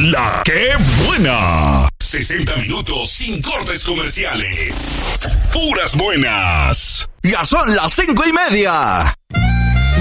La que buena. 60 minutos sin cortes comerciales. Puras buenas. Ya son las 5:30.